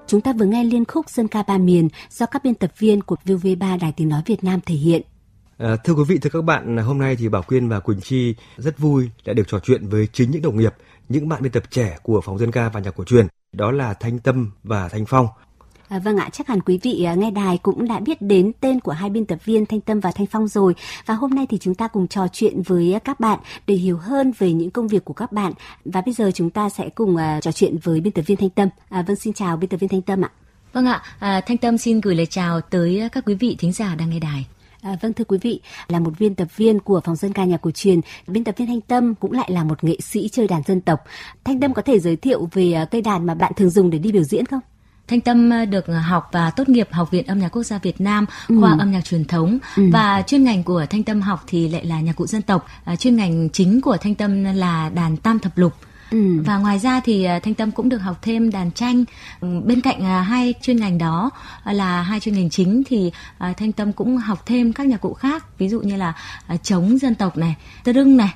Chúng ta vừa nghe liên khúc Dân ca ba miền do các biên tập viên của VV3 Đài Tiếng nói Việt Nam thể hiện. Thưa quý vị, thưa các bạn, hôm nay thì Bảo Quyên và Quỳnh Chi rất vui đã được trò chuyện với chính những đồng nghiệp, những bạn biên tập trẻ của phòng dân ca và nhạc cổ truyền, đó là Thanh Tâm và Thanh Phong. Vâng ạ, chắc hẳn quý vị nghe đài cũng đã biết đến tên của hai biên tập viên Thanh Tâm và Thanh Phong rồi. Và hôm nay thì chúng ta cùng trò chuyện với các bạn để hiểu hơn về những công việc của các bạn. Và bây giờ chúng ta sẽ cùng trò chuyện với biên tập viên Thanh Tâm. Vâng, xin chào biên tập viên Thanh Tâm ạ. Vâng ạ, Thanh Tâm xin gửi lời chào tới các quý vị thính giả đang nghe đài. Vâng, thưa quý vị, là một biên tập viên của phòng dân ca nhạc cổ truyền, biên tập viên Thanh Tâm cũng lại là một nghệ sĩ chơi đàn dân tộc. Thanh Tâm có thể giới thiệu về cây đàn mà bạn thường dùng để đi biểu diễn không? Thanh Tâm được học và tốt nghiệp Học viện Âm nhạc Quốc gia Việt Nam, khoa âm nhạc truyền thống, và chuyên ngành của Thanh Tâm học thì lại là nhạc cụ dân tộc. Chuyên ngành chính của Thanh Tâm là đàn tam thập lục. Và ngoài ra thì Thanh Tâm cũng được học thêm đàn tranh. Bên cạnh hai chuyên ngành đó là hai chuyên ngành chính thì Thanh Tâm cũng học thêm các nhạc cụ khác, ví dụ như là trống dân tộc này, tơ rưng này,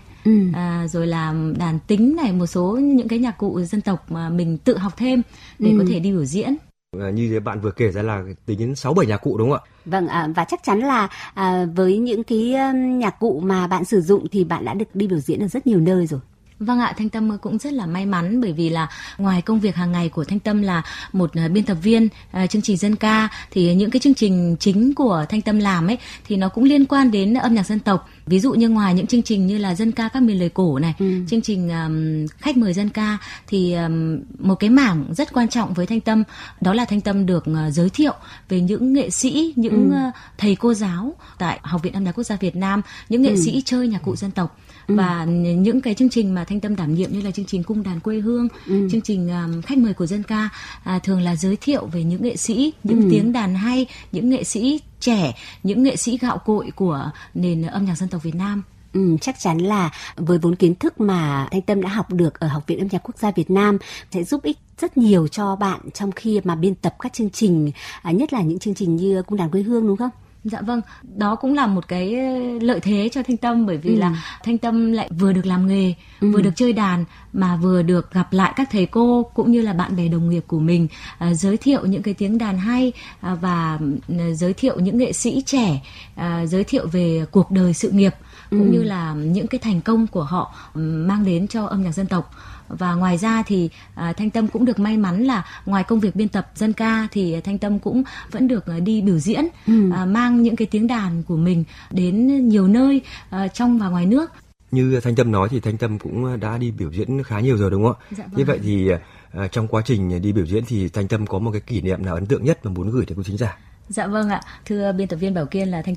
rồi là đàn tính này, một số những cái nhạc cụ dân tộc mà mình tự học thêm để có thể đi biểu diễn. Như bạn vừa kể ra là tính đến 6-7 nhạc cụ đúng không ạ? Vâng, và chắc chắn là với những cái nhạc cụ mà bạn sử dụng thì bạn đã được đi biểu diễn ở rất nhiều nơi rồi. Vâng ạ, Thanh Tâm cũng rất là may mắn bởi vì là ngoài công việc hàng ngày của Thanh Tâm là một biên tập viên chương trình dân ca, thì những cái chương trình chính của Thanh Tâm làm ấy thì nó cũng liên quan đến âm nhạc dân tộc. Ví dụ như ngoài những chương trình như là dân ca các miền lời cổ này, chương trình khách mời dân ca, thì một cái mảng rất quan trọng với Thanh Tâm đó là Thanh Tâm được giới thiệu về những nghệ sĩ, những thầy cô giáo tại Học viện Âm nhạc Quốc gia Việt Nam, những nghệ sĩ chơi nhạc cụ dân tộc. Và những cái chương trình mà Thanh Tâm đảm nhiệm như là chương trình Cung đàn quê hương, chương trình khách mời của dân ca thường là giới thiệu về những nghệ sĩ, những tiếng đàn hay, những nghệ sĩ trẻ, những nghệ sĩ gạo cội của nền âm nhạc dân tộc Việt Nam. Chắc chắn là với vốn kiến thức mà Thanh Tâm đã học được ở Học viện Âm nhạc Quốc gia Việt Nam sẽ giúp ích rất nhiều cho bạn trong khi mà biên tập các chương trình, nhất là những chương trình như Cung đàn quê hương, đúng không? Dạ vâng, đó cũng là một cái lợi thế cho Thanh Tâm, bởi vì là Thanh Tâm lại vừa được làm nghề, vừa được chơi đàn, mà vừa được gặp lại các thầy cô cũng như là bạn bè đồng nghiệp của mình, giới thiệu những cái tiếng đàn hay, và giới thiệu những nghệ sĩ trẻ, giới thiệu về cuộc đời sự nghiệp cũng như là những cái thành công của họ mang đến cho âm nhạc dân tộc. Và ngoài ra thì Thanh Tâm cũng được may mắn là ngoài công việc biên tập dân ca thì Thanh Tâm cũng vẫn được đi biểu diễn, mang những cái tiếng đàn của mình đến nhiều nơi trong và ngoài nước. Như Thanh Tâm nói thì Thanh Tâm cũng đã đi biểu diễn khá nhiều rồi đúng không ạ? Dạ vâng. Như vậy thì trong quá trình đi biểu diễn thì Thanh Tâm có một cái kỷ niệm nào ấn tượng nhất mà muốn gửi đến quý thính giả? Dạ vâng ạ, thưa biên tập viên Bảo Kiên, là Thanh